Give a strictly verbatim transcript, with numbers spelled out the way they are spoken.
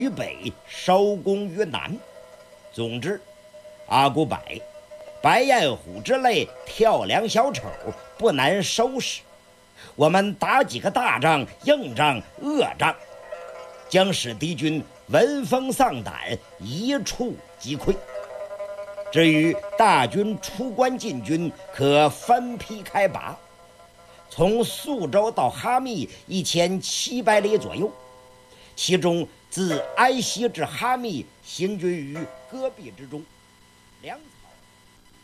于北，收功于南。总之，阿古柏、白彦虎之类跳梁小丑不难收拾。我们打几个大仗、硬仗、恶仗，将使敌军闻风丧胆，一触即溃。至于大军出关进军，可分批开拔，从宿州到哈密一千七百里左右，其中自安西至哈密行军于戈壁之中，粮草